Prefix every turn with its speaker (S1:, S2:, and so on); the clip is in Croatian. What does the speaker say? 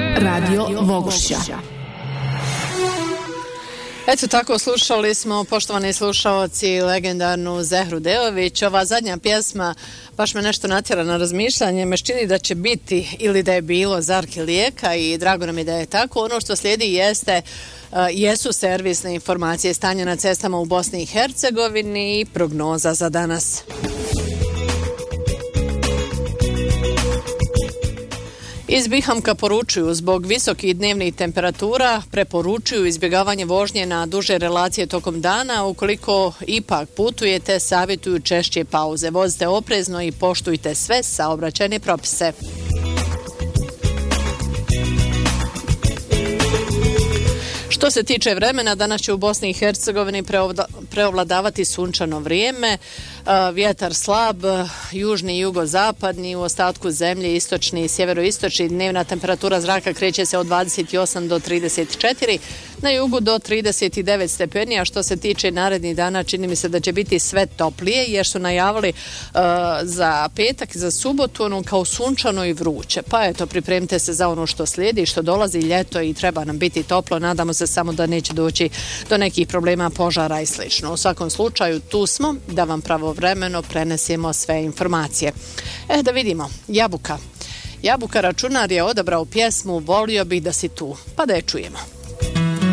S1: Radio Vogošća.
S2: Eto tako, slušali smo, poštovani slušaoci, legendarnu Zehru Deović. Ova zadnja pjesma baš me nešto natjera na razmišljanje. Me čini da će biti ili da je bilo Zarke Lijeka i drago nam je da je tako. Ono što slijedi jesu servisne informacije stanja na cestama u Bosni i Hercegovini i prognoza za danas. Iz Bihamka poručuju, zbog visokih dnevnih temperatura preporučuju izbjegavanje vožnje na duže relacije tokom dana. Ukoliko ipak putujete, savjetuju češće pauze. Vozite oprezno i poštujte sve saobraćajne propise. Što se tiče vremena, danas će u Bosni i Hercegovini preovladavati sunčano vrijeme, vjetar slab, južni i jugozapadni, u ostatku zemlje istočni i sjeveroistočni. Dnevna temperatura zraka kreće se od 28 do 34, na jugu do 39 stepeni, a što se tiče narednih dana, čini mi se da će biti sve toplije, jer su najavili za petak i za subotu kao sunčano i vruće. Pa eto, pripremite se za ono što slijedi, što dolazi ljeto i treba nam biti toplo. Nadamo se samo da neće doći do nekih problema, požara i slično. U svakom slučaju tu smo da vam pravovremeno prenesemo sve informacije. Da vidimo, Jabuka računar je odabrao pjesmu Volio bih da si tu, pa da je čujemo.